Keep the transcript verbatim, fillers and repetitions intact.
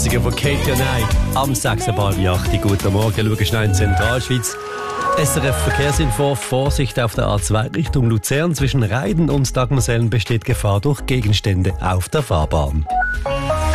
Von Katie und I am sechs Uhr acht. Guten Morgen, schauen schnell in Zentralschweiz. S R F Verkehrsinfo: Vorsicht auf der A zwei Richtung Luzern. Zwischen Reiden und Dagmersellen besteht Gefahr durch Gegenstände auf der Fahrbahn.